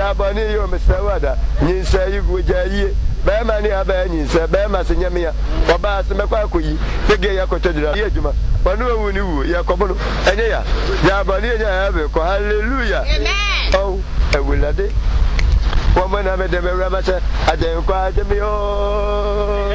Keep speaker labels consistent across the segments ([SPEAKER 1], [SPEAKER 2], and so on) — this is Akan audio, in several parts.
[SPEAKER 1] Jabani yo Mr. Nyinsa Yugu Jaye, Bamani Abanisa, Bama Senyamia, Oba Semakui, the gay Yakotadra, Yajuma, Panu knew Yakobo, and ya, Jabani, hallelujah. Oh, I will a day. Woman, I made them a ramata, I didn't cry to me. Oh,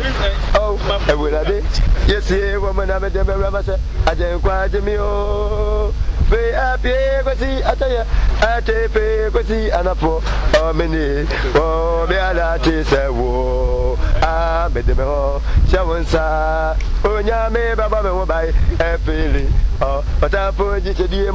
[SPEAKER 1] I will a day. Yes, woman, I made them a ramata, I didn't cry to me. Oh, pay happy, go see, I tell you, I take pay, go see, and a poor, oh, many, oh, be a lot is a war. I made them all, Shawansa, oh, Yame, Baba, by a feeling. Oh, but I put it to the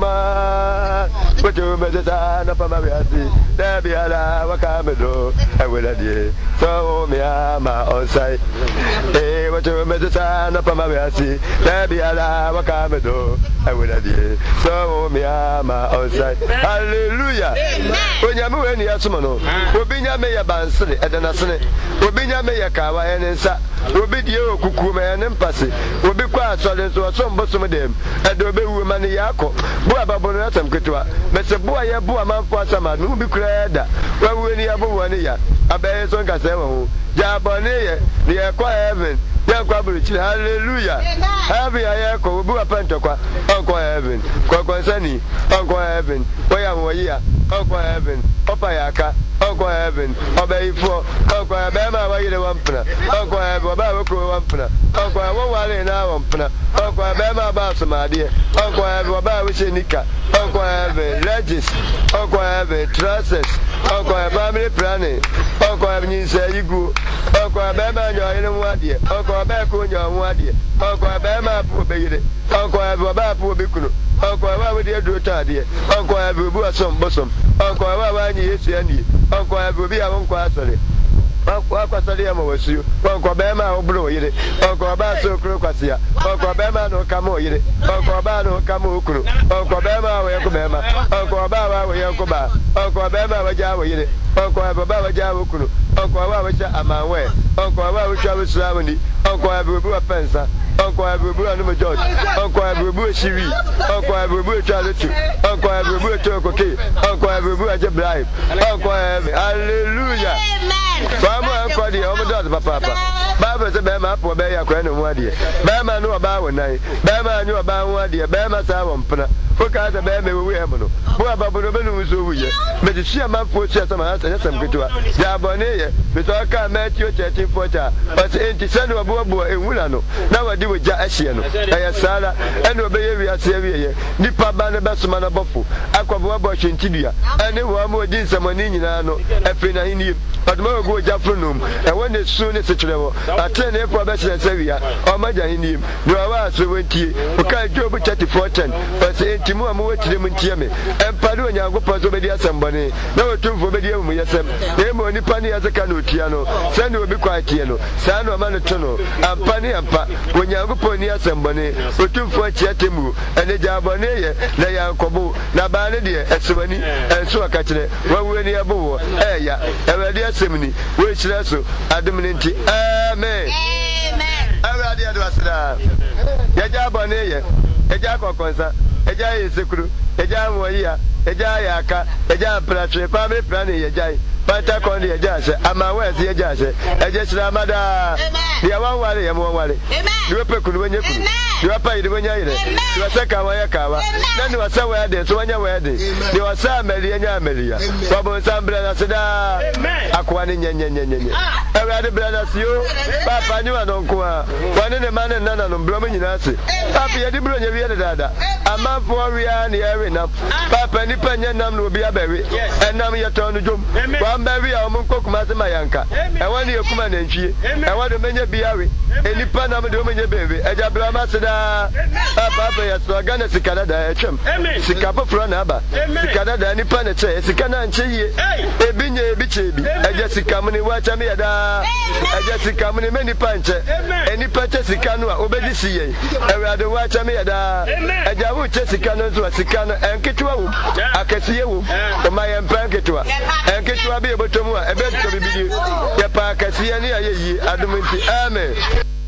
[SPEAKER 1] man. But you made the son of Pamariasi. There be a la Wacamado. I will a dear. So me, I'm on site. Hey, what you made the son of Pamariasi. There be a la Wacamado. I will a dear. So me, I'm on site. Hallelujah. When you move any Asumano, Robinia may a bansy at the Nasane. Robinia may a kawa and inside. Robidio Kukuma and Empassi. Will be quite solid to some bosom of them. Adobe woman Yako, Boa some Kitua, Mr. Boya Boa Mampasama, no be cleared. Where will you have one year? A bear son Casemo, Jabone, the Aqua Heaven, Yaquabridge, hallelujah. Happy Ayako, Bua Pantoqua, Uncle Heaven, Quaquasani, Uncle Heaven, Wayam, Uncle Heaven, Opayaka. Uncle Heaven, obey for Uncle Abama, why you want Puna, Uncle Ababa, Wampuna, Uncle Wawali now Wampuna, Uncle Abama Basama, dear, Uncle Ababa, which is Nika, Uncle Heaven, Regis, Uncle Heaven, Trusses, Uncle Abama planning, Uncle Avenue say you go, Uncle Abama, you're in one dear, Uncle Abako, you're one dear, Uncle Abama, poor baby, Uncle Ababa, poor Bikuno, Uncle Ababa, dear, do tardy, Uncle Abu, some bosom, Uncle Ababa, yes, and Uncle Abu, be a one quarter. Uncle Saliam was you, Uncle Bama, or blow it, Uncle Abaso Crocasia, Uncle Bama, no Camo, Uncle Abano, Camo, Uncle Bama, Uncle Bama, Uncle Ababa, Uncle Ba, Uncle Bama, Java, Uncle Ababa, Java, Uncle Abacha, Amawe, Uncle Abacha was Slavony, Uncle Abu Pensa, Uncle Abu no George, Uncle Abu Shivi, Uncle Abu Charity, Uncle Abu Turkey, Uncle Abu Jabribe, Uncle Hallelujah. Uncle the Omadot, Papa. Baba said, Bama, poor Baya, Grand one dear. Bama knew about one night. Bama knew about one dear. Bama Savon, Look at the baby, we have no. Poor Babu was over here. But the sheer man for some house and some good to her. Jabonea, but I can't match your chatting for her. But the son of Bobo and Wulano. Now I do with Jashiano. I Sala and obey we are Savia. Nipa Banabasman of Bofu. Aquabobo in Tibia. And then one more did some money in Ano. A pena in him. But more go Jafronum. And when the soon is a travel, I turn a probation and Savia. Or Maja in him. No, I was 20. Okay, Joe 3410. But Timo mo wetirem ntiame empado onyango paso bedi asambane na otumfo bedi amu yesem emo nipa ne yazeka no otia no sane obi kwatie no sane o ma no to no ampa ne ampa onyango poni asambane otumfo achiatemu ene jabone ye na yankobo na ba ne de esebani enso akakire wawe ne yabo eya ewade asemni we kyire so adom ne nti amen amen awade adwasra ya jabone ye eja kokonsa eja yesekuru eja moya eja yaka eja pratre kwame plane eja pata kondi eja se amawezi eja se eja shiramada dia wanwale ya wanwale diwe pekunu wenye kunu diwe pa ide wenye ide diwe seka waya kawa nani wasa waya de so wanya waya de diwe wasa ameli enya ameli ya wabo sambra na seda akwani nyenyenyenyenye awade brother sio papa nyi wanonkoa wane ne mane nana no bro nyina se papa yedi bro nya wiye dada amafo wia ne yawe na papa ni panya nam no obi abawe enam yeto no dwom wamba wi a omunko kuma se mayanka ewani yekuma na ntwie ewade menye biawe enipa nam de omenye bebe eja brama seda papa ya so gana sikada da etwem sikapa fro na aba sikada da nipa na che sikana nche yie ebinye ebichebi eja sikam ni wacha me da eja sikam ni meni panche enipa che sikanu a obedi siye ewade wacha me da eja wo che sikanu so sikanu enketwa wo akasiye wo o ma yem panketwa enketwa bi ebotomu a ebe to bibidi ye pa akasiye ni ayeyi aduminti amen.